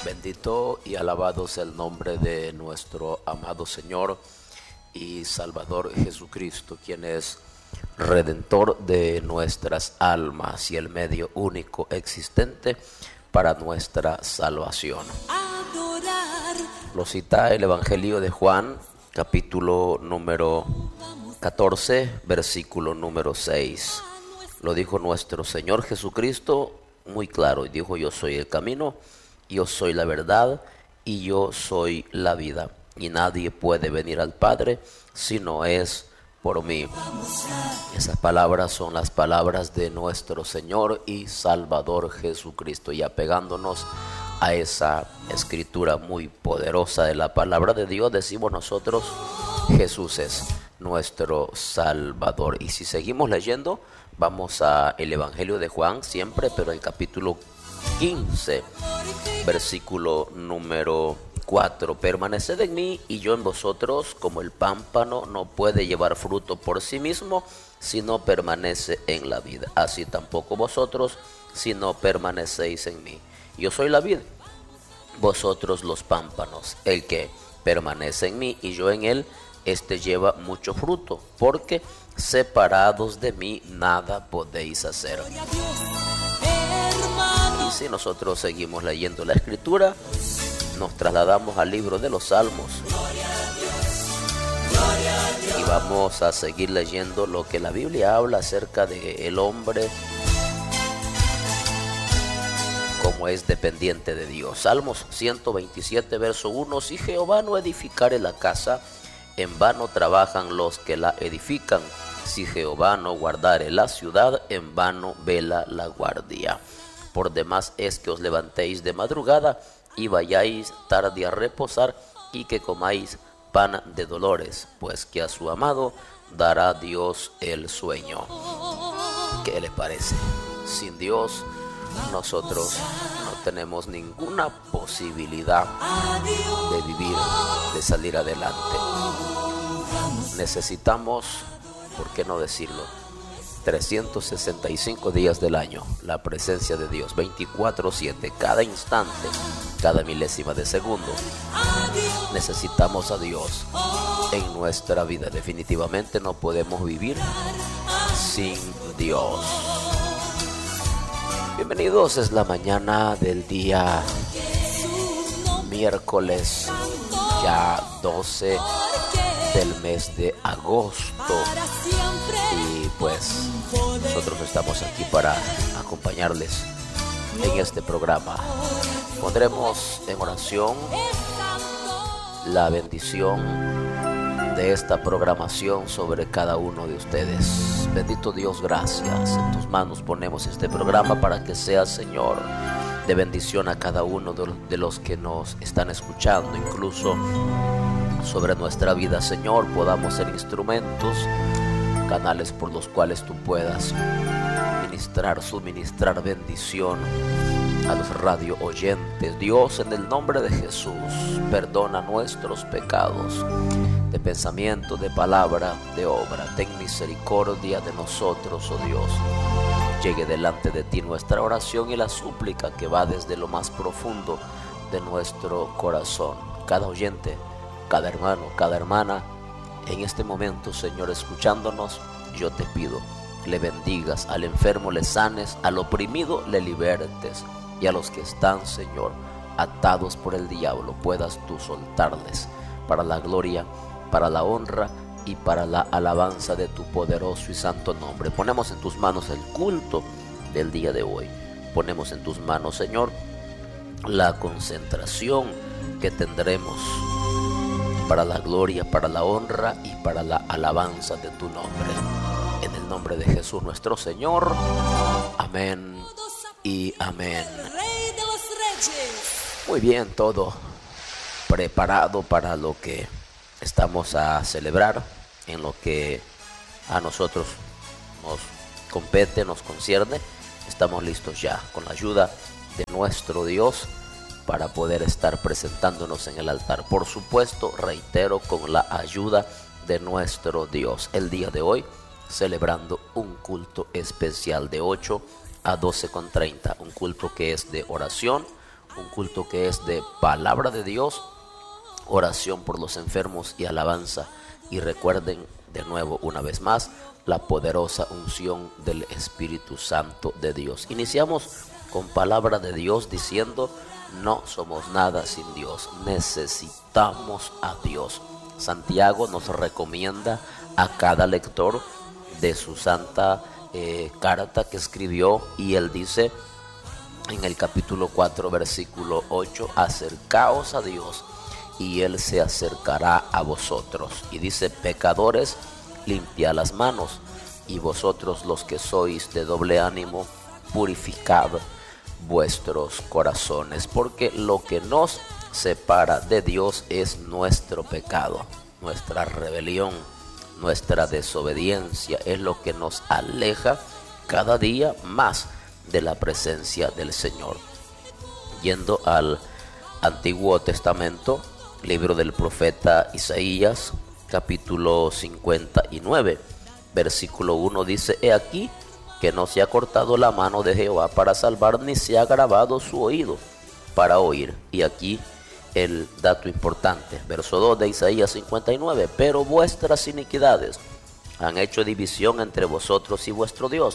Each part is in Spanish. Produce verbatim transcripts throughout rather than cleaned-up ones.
Bendito y alabado sea el nombre de nuestro amado Señor y Salvador Jesucristo, quien es Redentor de nuestras almas y el medio único existente para nuestra salvación. Lo cita el Evangelio de Juan, capítulo número catorce, versículo número seis. Lo dijo nuestro Señor Jesucristo muy claro, y dijo: yo soy el camino, yo soy la verdad y yo soy la vida, y nadie puede venir al Padre si no es por mí. Esas palabras son las palabras de nuestro Señor y Salvador Jesucristo, y apegándonos a esa escritura muy poderosa de la palabra de Dios, decimos nosotros: Jesús es nuestro Salvador. Y si seguimos leyendo, vamos a el Evangelio de Juan siempre, pero el capítulo quince, versículo número cuatro. Permaneced en mí y yo en vosotros, como el pámpano no puede llevar fruto por sí mismo si no permanece en la vid, así tampoco vosotros si no permanecéis en mí. Yo soy la vid, vosotros los pámpanos. El que permanece en mí y yo en él, este lleva mucho fruto, porque separados de mí nada podéis hacer. Y si nosotros seguimos leyendo la escritura, nos trasladamos al libro de los Salmos y vamos a seguir leyendo lo que la Biblia habla acerca de el hombre como es dependiente de Dios. Salmos ciento veintisiete, verso uno: si Jehová no edificare la casa, en vano trabajan los que la edifican. Si Jehová no guardare la ciudad, en vano vela la guardia. Por demás es que os levantéis de madrugada y vayáis tarde a reposar, y que comáis pan de dolores, pues que a su amado dará Dios el sueño. ¿Qué les parece? Sin Dios nosotros no tenemos ninguna posibilidad de vivir, de salir adelante. Necesitamos, ¿por qué no decirlo?, trescientos sesenta y cinco días del año, la presencia de Dios, veinticuatro siete, cada instante, cada milésima de segundo. Necesitamos a Dios en nuestra vida. Definitivamente no podemos vivir sin Dios. Bienvenidos, es la mañana del día miércoles, ya doce del mes de agosto, y pues nosotros estamos aquí para acompañarles en este programa. Pondremos en oración la bendición de esta programación sobre cada uno de ustedes. Bendito Dios, gracias. En tus manos ponemos este programa para que sea, Señor, de bendición a cada uno de los que nos están escuchando, incluso sobre nuestra vida, Señor, podamos ser instrumentos, canales por los cuales tú puedas ministrar, suministrar bendición a los radio oyentes. Dios, en el nombre de Jesús, perdona nuestros pecados de pensamiento, de palabra, de obra. Ten misericordia de nosotros, oh Dios. Llegue delante de ti nuestra oración y la súplica que va desde lo más profundo de nuestro corazón. Cada oyente, cada hermano, cada hermana, en este momento, Señor, escuchándonos, yo te pido, le bendigas, al enfermo le sanes, al oprimido le libertes, y a los que están, Señor, atados por el diablo, puedas tú soltarles, para la gloria, para la honra y para la alabanza de tu poderoso y santo nombre. Ponemos en tus manos el culto del día de hoy. Ponemos en tus manos, Señor, la concentración que tendremos para la gloria, para la honra y para la alabanza de tu nombre. En el nombre de Jesús nuestro Señor. Amén y amén. Muy bien, todo preparado para lo que estamos a celebrar, en lo que a nosotros nos compete, nos concierne. Estamos listos ya, con la ayuda de nuestro Dios, para poder estar presentándonos en el altar. Por supuesto, reitero, con la ayuda de nuestro Dios. El día de hoy, celebrando un culto especial de ocho a doce con treinta. Un culto que es de oración, un culto que es de palabra de Dios, oración por los enfermos y alabanza. Y recuerden de nuevo, una vez más, la poderosa unción del Espíritu Santo de Dios. Iniciamos con palabra de Dios diciendo: no somos nada sin Dios, necesitamos a Dios. Santiago nos recomienda a cada lector de su santa eh, carta que escribió, y él dice en el capítulo cuatro, versículo ocho: acercaos a Dios y Él se acercará a vosotros. Y dice: pecadores, limpiad las manos, y vosotros los que sois de doble ánimo, purificad vuestros corazones, porque lo que nos separa de Dios es nuestro pecado, nuestra rebelión, nuestra desobediencia, es lo que nos aleja cada día más de la presencia del Señor. Yendo al Antiguo Testamento, libro del profeta Isaías, capítulo cincuenta y nueve, versículo uno, dice: he aquí que no se ha cortado la mano de Jehová para salvar, ni se ha agravado su oído para oír. Y aquí el dato importante, verso dos de Isaías cincuenta y nueve: pero vuestras iniquidades han hecho división entre vosotros y vuestro Dios,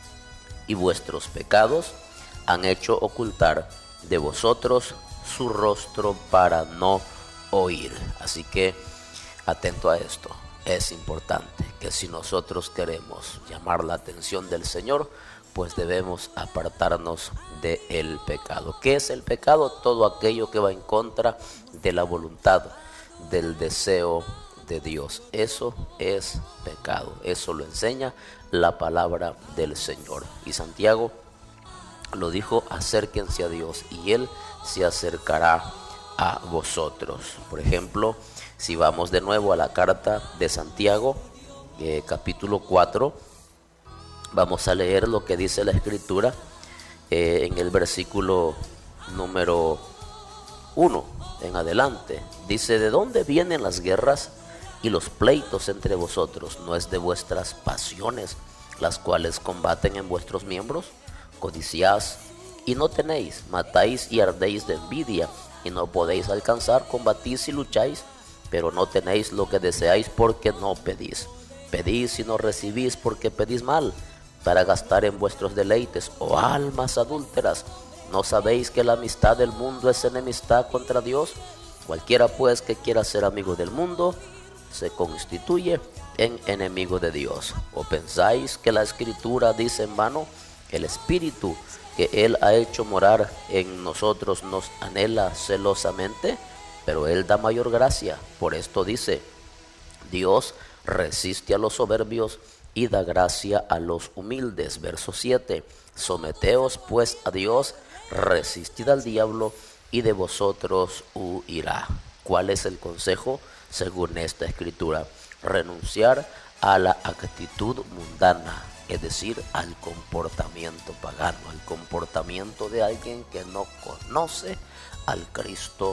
y vuestros pecados han hecho ocultar de vosotros su rostro para no oír. Así que atento a esto, es importante que si nosotros queremos llamar la atención del Señor, pues debemos apartarnos del pecado. ¿Qué es el pecado? Todo aquello que va en contra de la voluntad, del deseo de Dios. Eso es pecado. Eso lo enseña la palabra del Señor. Y Santiago lo dijo: acérquense a Dios y Él se acercará a vosotros. Por ejemplo, si vamos de nuevo a la carta de Santiago, eh, capítulo cuatro, vamos a leer lo que dice la Escritura eh, en el versículo número uno en adelante. Dice: ¿de dónde vienen las guerras y los pleitos entre vosotros? ¿No es de vuestras pasiones las cuales combaten en vuestros miembros? Codiciáis y no tenéis, matáis y ardéis de envidia y no podéis alcanzar, combatís y lucháis, pero no tenéis lo que deseáis porque no pedís. Pedís y no recibís porque pedís mal, para gastar en vuestros deleites. Oh almas adúlteras, ¿no sabéis que la amistad del mundo es enemistad contra Dios? Cualquiera pues que quiera ser amigo del mundo se constituye en enemigo de Dios. ¿O pensáis que la Escritura dice en vano? El Espíritu que Él ha hecho morar en nosotros nos anhela celosamente, pero Él da mayor gracia. Por esto dice: Dios resiste a los soberbios y da gracia a los humildes. Verso siete: someteos pues a Dios, resistid al diablo y de vosotros huirá. ¿Cuál es el consejo según esta Escritura? Renunciar a la actitud mundana, es decir, al comportamiento pagano, al comportamiento de alguien que no conoce al Cristo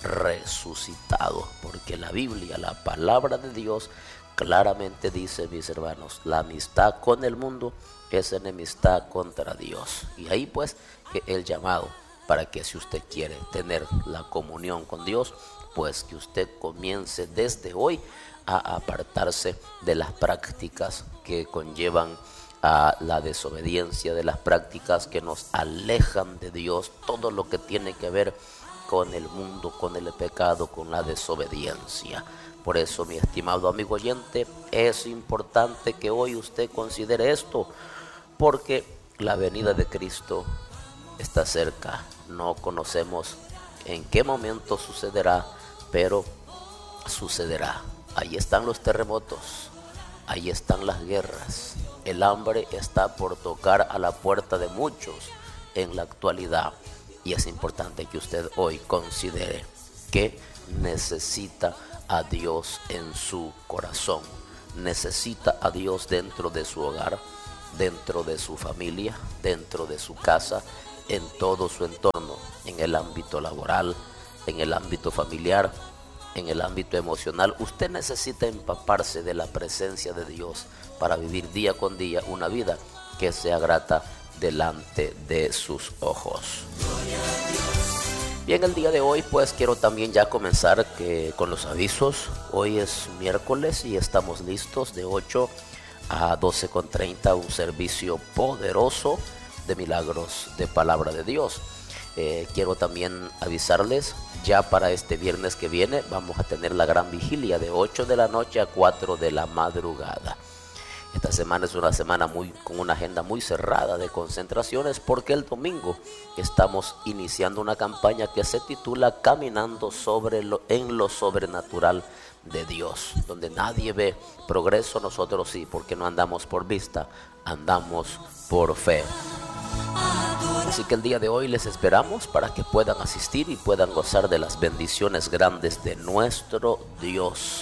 resucitado, porque la Biblia, la palabra de Dios, claramente dice, mis hermanos, la amistad con el mundo es enemistad contra Dios. Y ahí pues que el llamado para que, si usted quiere tener la comunión con Dios, pues que usted comience desde hoy a apartarse de las prácticas que conllevan a la desobediencia, de las prácticas que nos alejan de Dios, todo lo que tiene que ver con el mundo, con el pecado, con la desobediencia. Por eso, mi estimado amigo oyente, es importante que hoy usted considere esto, porque la venida de Cristo está cerca. No conocemos en qué momento sucederá, pero sucederá. Ahí están los terremotos, ahí están las guerras. El hambre está por tocar a la puerta de muchos en la actualidad. Y es importante que usted hoy considere que necesita a Dios en su corazón. Necesita a Dios dentro de su hogar, dentro de su familia, dentro de su casa, en todo su entorno, en el ámbito laboral, en el ámbito familiar, en el ámbito emocional. Usted necesita empaparse de la presencia de Dios para vivir día con día una vida que sea grata delante de sus ojos. Gloria a Dios. Bien, el día de hoy pues quiero también ya comenzar que, con los avisos. Hoy es miércoles y estamos listos de ocho a doce con treinta, un servicio poderoso de milagros de palabra de Dios. Eh, quiero también avisarles, ya para este viernes que viene vamos a tener la gran vigilia de ocho de la noche a cuatro de la madrugada. Esta semana es una semana muy, con una agenda muy cerrada de concentraciones, porque el domingo estamos iniciando una campaña que se titula Caminando sobre lo, en lo sobrenatural de Dios, donde nadie ve progreso, nosotros sí, porque no andamos por vista, andamos por fe. Así que el día de hoy les esperamos para que puedan asistir y puedan gozar de las bendiciones grandes de nuestro Dios.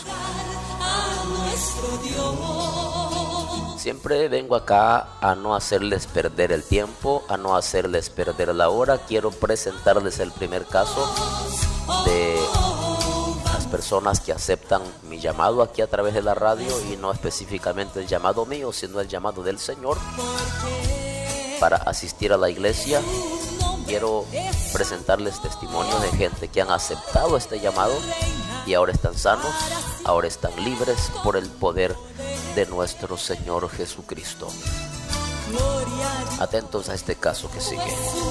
Siempre vengo acá a no hacerles perder el tiempo, a no hacerles perder la hora. Quiero presentarles el primer caso de las personas que aceptan mi llamado aquí a través de la radio, y no específicamente el llamado mío, sino el llamado del Señor para asistir a la iglesia. Quiero presentarles testimonios de gente que han aceptado este llamado y ahora están sanos, ahora están libres por el poder de nuestro Señor Jesucristo. Atentos a este caso que sigue.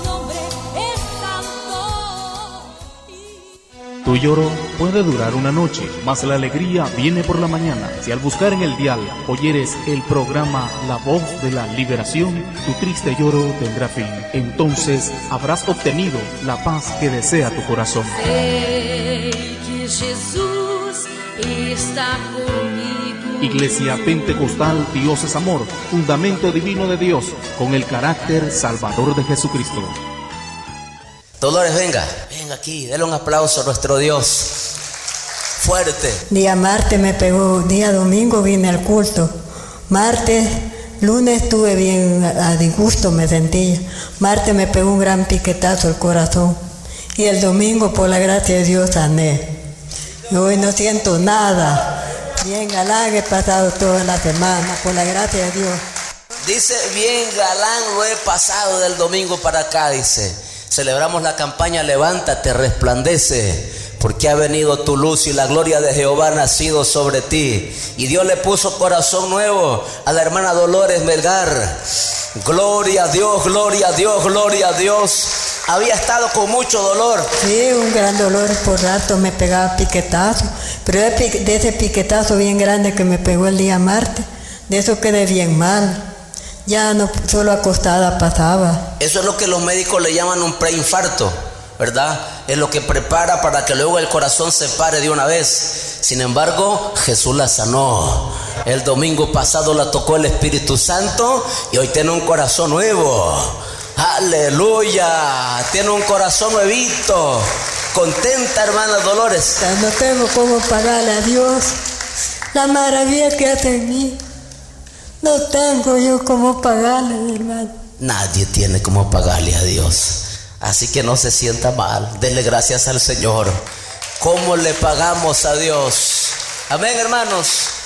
Tu lloro puede durar una noche, mas la alegría viene por la mañana. Si al buscar en el dial oyeres el programa La Voz de la Liberación, tu triste lloro tendrá fin. Entonces habrás obtenido la paz que desea tu corazón. Sei que Jesús está conmigo. Iglesia Pentecostal Dios es Amor, fundamento divino de Dios, con el carácter salvador de Jesucristo. Dolores, venga, venga aquí, dale un aplauso a nuestro Dios. Fuerte. Día martes me pegó, día domingo vine al culto. Martes, lunes estuve bien a disgusto, me sentía. Martes me pegó un gran piquetazo al corazón. Y el domingo, por la gracia de Dios, sané. Y hoy no siento nada. Bien galán he pasado toda la semana, por la gracia de Dios. Dice, bien galán lo he pasado del domingo para acá, dice. Celebramos la campaña Levántate, resplandece, porque ha venido tu luz y la gloria de Jehová ha nacido sobre ti. Y Dios le puso corazón nuevo a la hermana Dolores Melgar. Gloria a Dios, gloria a Dios, gloria a Dios. Había estado con mucho dolor. Sí, un gran dolor, por rato me pegaba piquetazo. Pero de ese piquetazo bien grande que me pegó el día martes, de eso quedé bien mal. Ya no, solo acostada pasaba. Eso es lo que los médicos le llaman un preinfarto, ¿verdad? Es lo que prepara para que luego el corazón se pare de una vez. Sin embargo, Jesús la sanó. El domingo pasado la tocó el Espíritu Santo y hoy tiene un corazón nuevo. Aleluya, tiene un corazón nuevito. Contenta, hermana Dolores. No tengo cómo pagarle a Dios la maravilla que hace en mí. No tengo yo cómo pagarle, hermano. Nadie tiene cómo pagarle a Dios. Así que no se sienta mal. Denle gracias al Señor. ¿Cómo le pagamos a Dios? Amén, hermanos.